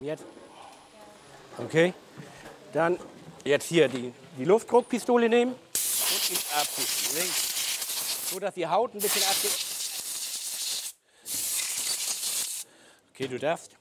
Jetzt. Okay. Dann jetzt hier die Luftdruckpistole nehmen und ihn abpusten. Links. So dass die Haut ein bisschen abgeht. Okay, du darfst.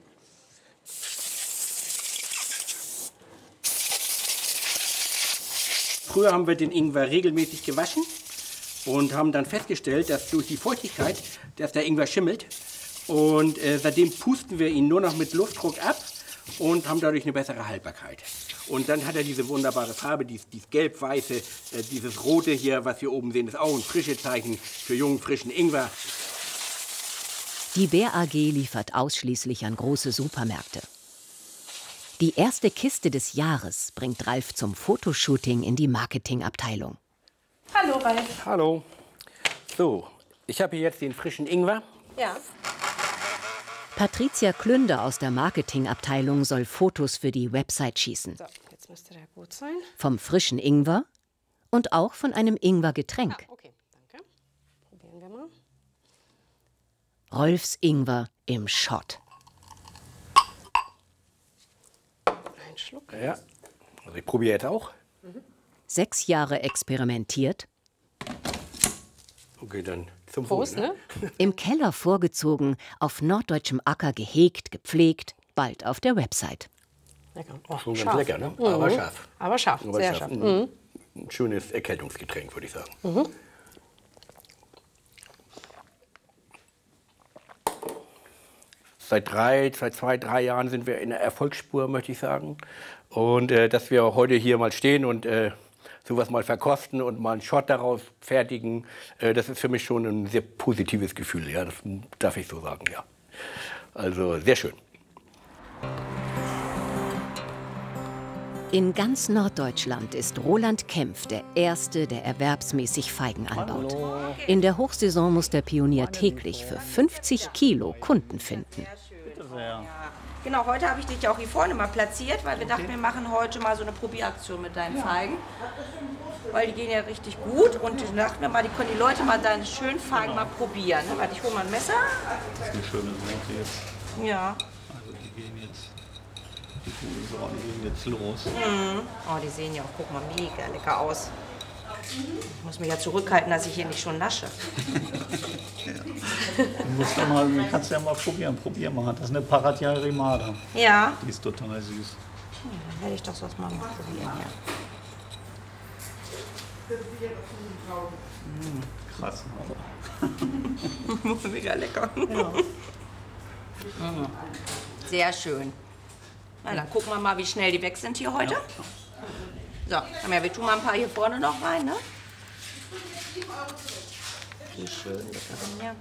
Früher haben wir den Ingwer regelmäßig gewaschen und haben dann festgestellt, dass durch die Feuchtigkeit, dass der Ingwer schimmelt. Und seitdem pusten wir ihn nur noch mit Luftdruck ab und haben dadurch eine bessere Haltbarkeit. Und dann hat er diese wunderbare Farbe, dieses gelb-weiße, dieses rote hier, was wir oben sehen, ist auch ein frisches Zeichen für jungen, frischen Ingwer. Die Bär AG liefert ausschließlich an große Supermärkte. Die erste Kiste des Jahres bringt Ralf zum Fotoshooting in die Marketingabteilung. Hallo Ralf. Hallo. So, ich habe hier jetzt den frischen Ingwer. Ja. Patricia Klünde aus der Marketingabteilung soll Fotos für die Website schießen. So, jetzt müsste der gut sein. Vom frischen Ingwer und auch von einem Ingwergetränk. Ah, okay, danke. Probieren wir mal. Rolfs Ingwer im Shot. Ein Schluck. Ja, also ich probiere jetzt auch. 6 Jahre experimentiert. Okay, dann zum Prost, Wohl, ne? Im Keller vorgezogen, auf norddeutschem Acker gehegt, gepflegt, bald auf der Website. Lecker. Oh, Schon ganz scharf. lecker, ne? Aber scharf. Aber scharf, Aber sehr scharf. scharf. Ein schönes Erkältungsgetränk, würde ich sagen. Seit 2, 3 Jahren sind wir in der Erfolgsspur, möchte ich sagen. Und dass wir heute hier mal stehen und sowas mal verkosten und mal einen Shot daraus fertigen, das ist für mich schon ein sehr positives Gefühl. Ja, das darf ich so sagen, ja. Also sehr schön. In ganz Norddeutschland ist Roland Kempf der Erste, der erwerbsmäßig Feigen anbaut. In der Hochsaison muss der Pionier täglich für 50 Kilo Kunden finden. Genau, heute habe ich dich auch hier vorne mal platziert, weil wir dachten, wir machen heute mal so eine Probieraktion mit deinen Feigen. Weil die gehen ja richtig gut und ich dachte mir mal, die können die Leute mal deine schönen Feigen mal probieren. Warte, ich hole mal ein Messer. Das ist eine schöne Sorte jetzt. Ja. Also die gehen jetzt, die guten Sorten gehen jetzt los. Oh, die sehen ja auch, guck mal, mega lecker aus. Ich muss mich ja zurückhalten, dass ich hier nicht schon nasche. Du kannst ja mal probieren. Probier mal. Das ist eine Paratia Rimada. Ja. Die ist total süß. Dann werde ich doch sonst mal probieren, ja. Krass. Mega lecker. Ja. Sehr schön. Na, dann gucken wir mal, wie schnell die weg sind hier heute. So, wir tun mal ein paar hier vorne noch rein, ne? Wie schön leckeren hier.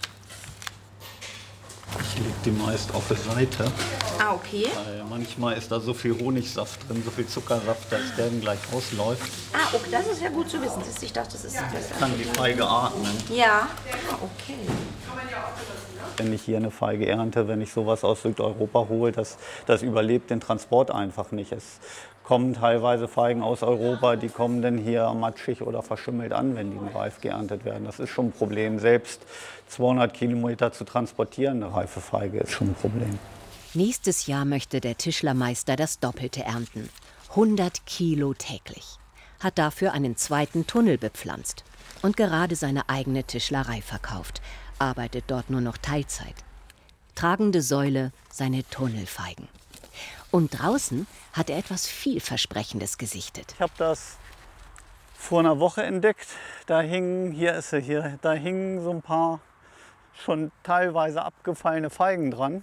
Ich lege die meist auf der Seite. Ah, okay. Weil manchmal ist da so viel Honigsaft drin, so viel Zuckersaft, dass der dann gleich ausläuft. Ah, okay, das ist ja gut zu wissen. Ich dachte, das ist besser. Kann die Feige atmen. Ja, ah, okay. Wenn ich hier eine Feige ernte, wenn ich sowas aus Südeuropa hole, das überlebt den Transport einfach nicht. Es kommen teilweise Feigen aus Europa, die kommen dann hier matschig oder verschimmelt an, wenn die reif geerntet werden. Das ist schon ein Problem. Selbst 200 Kilometer zu transportieren, eine reife Feige, ist schon ein Problem. Nächstes Jahr möchte der Tischlermeister das Doppelte ernten. 100 Kilo täglich. Hat dafür einen zweiten Tunnel bepflanzt und gerade seine eigene Tischlerei verkauft. Arbeitet dort nur noch Teilzeit. Tragende Säule, seine Tunnelfeigen. Und draußen hat er etwas Vielversprechendes gesichtet. Ich habe das vor einer Woche entdeckt. Da hingen so ein paar schon teilweise abgefallene Feigen dran.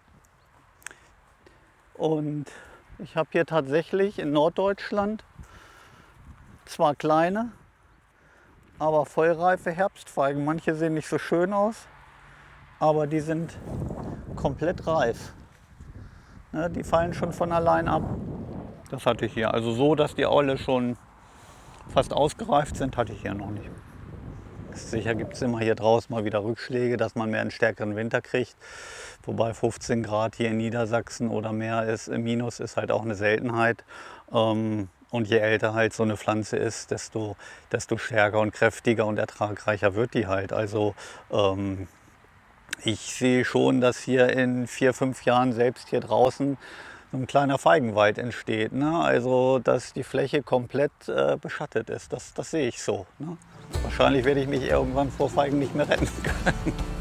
Und ich habe hier tatsächlich in Norddeutschland zwar kleine, aber vollreife Herbstfeigen. Manche sehen nicht so schön aus, aber die sind komplett reif. Ne, die fallen schon von allein ab. Das hatte ich hier. Also so, dass die alle schon fast ausgereift sind, hatte ich hier noch nicht. Sicher gibt es immer hier draußen mal wieder Rückschläge, dass man mehr einen stärkeren Winter kriegt. Wobei 15 Grad hier in Niedersachsen oder mehr ist, im Minus ist halt auch eine Seltenheit. Und je älter halt so eine Pflanze ist, desto stärker und kräftiger und ertragreicher wird die halt. Also Ich sehe schon, dass hier in 4, 5 Jahren selbst hier draußen so ein kleiner Feigenwald entsteht. Ne? Also, dass die Fläche komplett beschattet ist. Das sehe ich so. Ne? Wahrscheinlich werde ich mich irgendwann vor Feigen nicht mehr retten können.